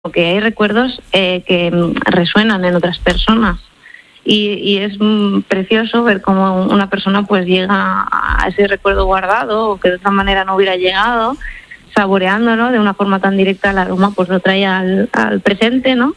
porque hay recuerdos que resuenan en otras personas. Y es precioso ver cómo una persona pues llega a ese recuerdo guardado o que de otra manera no hubiera llegado, saboreándolo de una forma tan directa. El aroma pues lo trae al presente, ¿no?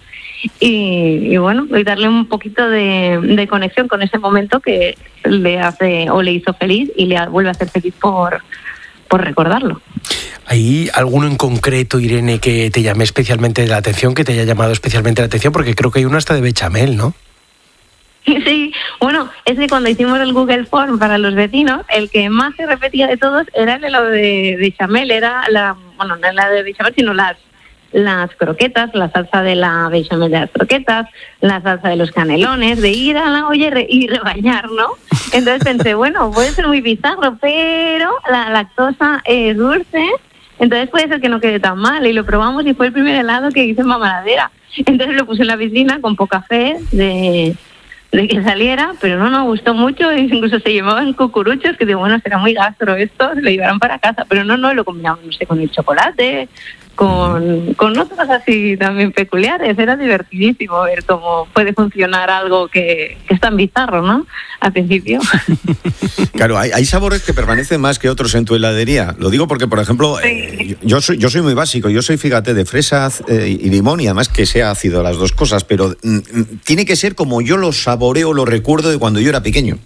Y bueno, y darle un poquito de conexión con ese momento que le hace o le hizo feliz y le vuelve a hacer feliz por recordarlo. ¿Hay alguno en concreto, Irene, que te llame especialmente la atención, que te haya llamado especialmente la atención? Porque creo que hay uno hasta de bechamel, ¿no? Sí, bueno, es que cuando hicimos el Google Form para los vecinos, el que más se repetía de todos era el de bechamel, no la de bechamel, sino las croquetas, la salsa de la bechamel de las croquetas, la salsa de los canelones, de ir a la olla y rebañar, ¿no? Entonces pensé, bueno, puede ser muy bizarro, pero la lactosa es dulce, entonces puede ser que no quede tan mal, y lo probamos y fue el primer helado que hice en mamaladera. Entonces lo puse en la piscina con poca fe de que saliera, pero no gustó mucho, incluso se llevaban cucuruchos, que digo, bueno, será muy gastro esto, se lo llevaron para casa, pero no, lo combinamos, no sé, con el chocolate, con otras así también peculiares. Era divertidísimo ver cómo puede funcionar algo que es tan bizarro, ¿no? Al principio. Claro, hay sabores que permanecen más que otros en tu heladería. Lo digo porque, por ejemplo, sí. yo soy muy básico. Yo soy, fíjate, de fresas y limón, y además que sea ácido las dos cosas, pero tiene que ser como yo lo saboreo, lo recuerdo de cuando yo era pequeño.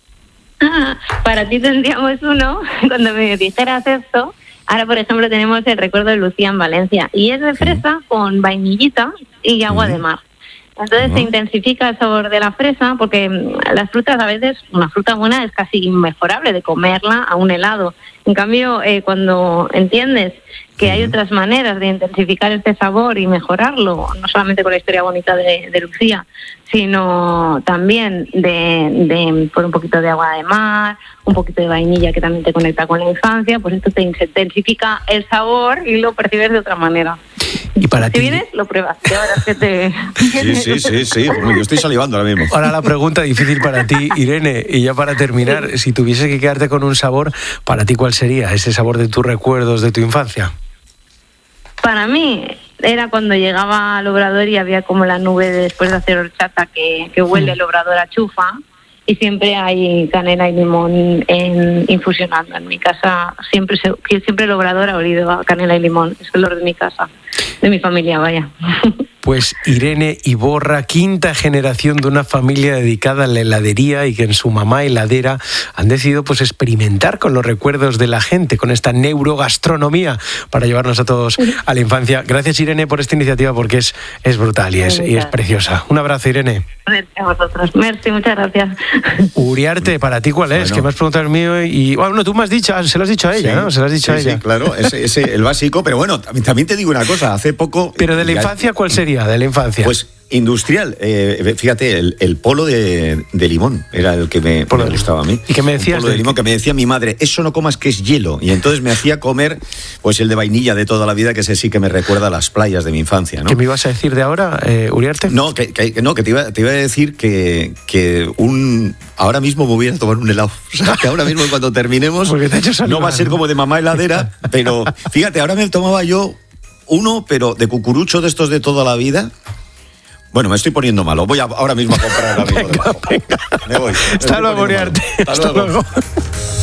Para ti tendríamos uno, cuando me dijeras esto. Ahora, por ejemplo, tenemos el recuerdo de Lucía en Valencia, y es de fresa con vainillita y agua de mar. Entonces se intensifica el sabor de la fresa, porque las frutas, a veces, una fruta buena es casi inmejorable de comerla a un helado. En cambio, cuando entiendes que hay otras maneras de intensificar este sabor y mejorarlo, no solamente con la historia bonita de Lucía, sino también de por un poquito de agua de mar, un poquito de vainilla que también te conecta con la infancia, pues esto te intensifica el sabor y lo percibes de otra manera. Y para si ti... vienes, lo pruebas. Y ahora es que te... Sí. Bueno, yo estoy salivando ahora mismo. Ahora la pregunta difícil para ti, Irene, y ya para terminar, si tuvieses que quedarte con un sabor, ¿para ti cuál sería ese sabor de tus recuerdos de tu infancia? Para mí era cuando llegaba al obrador y había como la nube después de hacer horchata que huele el obrador a chufa, y siempre hay canela y limón infusionando. En mi casa siempre el obrador ha olido a canela y limón. Es el olor de mi casa, de mi familia, vaya. Pues Irene Iborra, quinta generación de una familia dedicada a la heladería, y que en su mamá heladera han decidido pues experimentar con los recuerdos de la gente, con esta neurogastronomía para llevarnos a todos a la infancia. Gracias, Irene, por esta iniciativa, porque es brutal y es preciosa. Un abrazo, Irene. A vosotros. Merci, muchas gracias. Uriarte, ¿para ti cuál es? Bueno. Que me has preguntado el mío y bueno, tú me has dicho, se lo has dicho a ella, sí, ¿no? Se lo has dicho a ella. Sí, claro, ese el básico, pero bueno, también te digo una cosa, hace poco... Pero de la infancia, ¿cuál sería? De la infancia. Pues industrial, fíjate, el polo de limón era el que me gustaba a mí. ¿Y qué me decías? El polo de limón, que me decía mi madre, eso no comas, que es hielo. Y entonces me hacía comer pues el de vainilla de toda la vida, que ese sí que me recuerda a las playas de mi infancia, ¿no? ¿Qué me ibas a decir de ahora, Uriarte? No, que te iba a decir que ahora mismo me voy a tomar un helado. O sea, que ahora mismo cuando terminemos no va a ser como de mamá heladera, pero fíjate, ahora me tomaba yo uno, pero de cucurucho de estos de toda la vida. Bueno, me estoy poniendo malo. Voy ahora mismo a comprar ahora mismo. Venga. Me voy. Hasta luego, Uriarte. Hasta luego.